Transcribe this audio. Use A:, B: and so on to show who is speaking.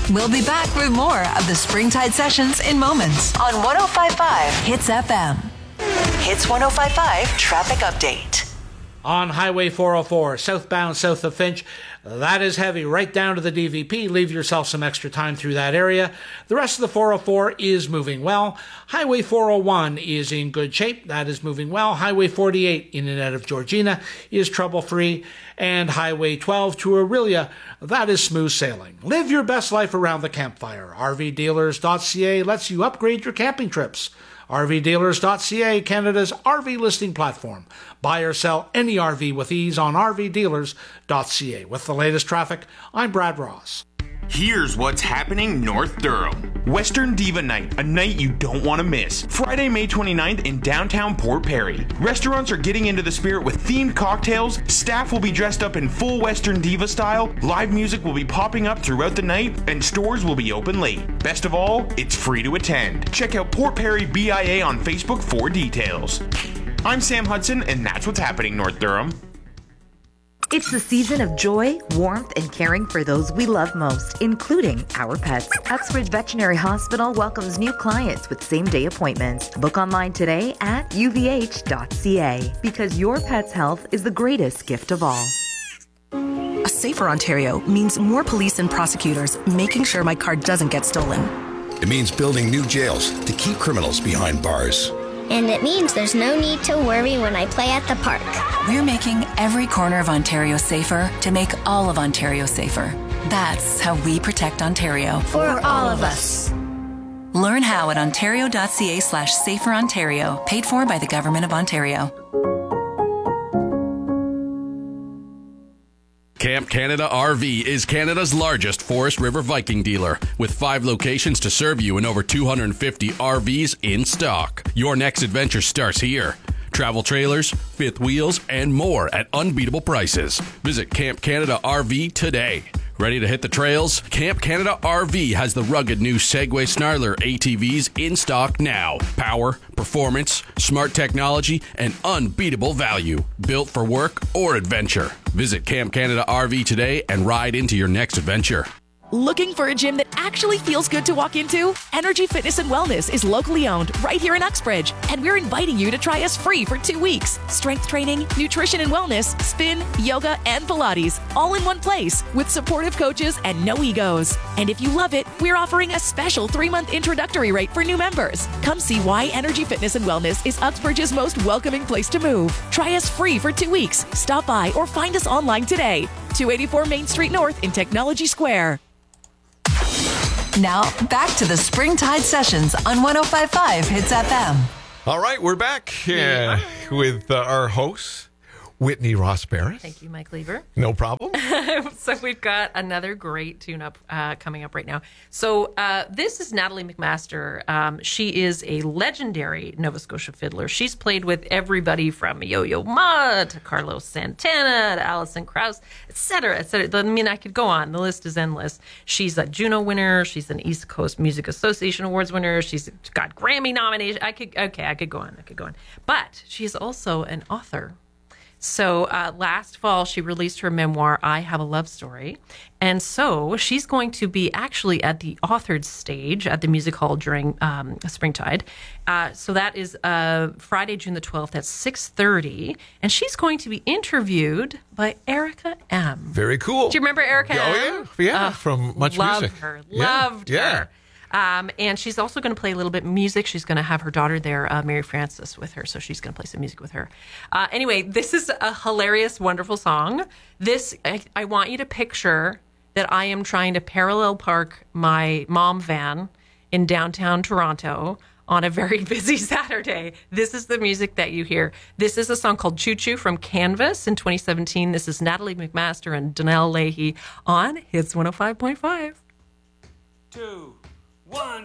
A: We'll be back with more of the Springtide Sessions in moments on 105.5 Hits FM. Hits 105.5 Traffic Update.
B: On Highway 404, southbound south of Finch, that is heavy right down to the DVP. Leave yourself some extra time through that area. The rest of the 404 is moving well. Highway 401 is in good shape. That is moving well. Highway 48 in and out of Georgina is trouble-free. And Highway 12 to Aurelia, that is smooth sailing. Live your best life around the campfire. RVdealers.ca lets you upgrade your camping trips. RVdealers.ca, Canada's RV listing platform. Buy or sell any RV with ease on RVdealers.ca. With the latest traffic, I'm Brad Ross.
C: Here's what's happening North Durham. Western Diva Night, a night you don't want to miss. Friday, May 29th in downtown Port Perry. Restaurants are getting into the spirit with themed cocktails, staff will be dressed up in full Western Diva style, live music will be popping up throughout the night, and stores will be open late. Best of all, it's free to attend. Check out Port Perry BIA on Facebook for details. I'm Sam Hudson, and that's what's happening North Durham.
D: It's the season of joy, warmth, and caring for those we love most, including our pets. Uxbridge Veterinary Hospital welcomes new clients with same-day appointments. Book online today at uvh.ca because your pet's health is the greatest gift of all.
E: A safer Ontario means more police and prosecutors making sure my car doesn't get stolen.
F: It means building new jails to keep criminals behind bars.
G: And it means there's no need to worry when I play at the park.
E: We're making every corner of Ontario safer to make all of Ontario safer. That's how we protect Ontario.
G: For all of us.
E: Learn how at ontario.ca/saferontario, paid for by the Government of Ontario.
H: Camp Canada RV is Canada's largest Forest River Viking dealer, with 5 locations to serve you and over 250 RVs in stock. Your next adventure starts here. Travel trailers, fifth wheels, and more at unbeatable prices. Visit Camp Canada RV today. Ready to hit the trails? Camp Canada RV has the rugged new Segway Snarler ATVs in stock now. Power, performance, smart technology, and unbeatable value. Built for work or adventure. Visit Camp Canada RV today and ride into your next adventure.
I: Looking for a gym that actually feels good to walk into? Energy Fitness and Wellness is locally owned right here in Uxbridge, and we're inviting you to try us free for 2 weeks. Strength training, nutrition and wellness, spin, yoga, and Pilates, all in one place with supportive coaches and no egos. And if you love it, we're offering a special 3-month introductory rate for new members. Come see why Energy Fitness and Wellness is Uxbridge's most welcoming place to move. Try us free for 2 weeks. Stop by or find us online today. 284 Main Street North in Technology Square.
A: Now, back to the Springtide Sessions on 105.5 Hits FM.
J: All right, we're back with our host, Whitney Ross Barris.
K: Thank you, Mike Lever.
J: No problem.
K: So we've got another great tune-up coming up right now. So this is Natalie McMaster. She is a legendary Nova Scotia fiddler. She's played with everybody from Yo-Yo Ma to Carlos Santana to Alison Krauss, et cetera, et cetera. I mean, I could go on. The list is endless. She's a Juno winner. She's an East Coast Music Association Awards winner. She's got Grammy nominations. I could go on. But she's also an author. So last fall, she released her memoir, I Have a Love Story. And so she's going to be actually at the authored stage at the Music Hall during Springtide. So that is Friday, June the 12th at 6:30. And she's going to be interviewed by Erica M.
J: Very cool.
K: Do you remember Erica M?
J: Oh, yeah. From Much Music.
K: Loved her. And she's also going to play a little bit of music. She's going to have her daughter there, Mary Frances, with her. So she's going to play some music with her. Anyway, this is a hilarious, wonderful song. I want you to picture that I am trying to parallel park my mom van in downtown Toronto on a very busy Saturday. This is the music that you hear. This is a song called Choo Choo from Canvas in 2017. This is Natalie McMaster and Donnell Leahy on Hits 105.5.
L: 2, 1,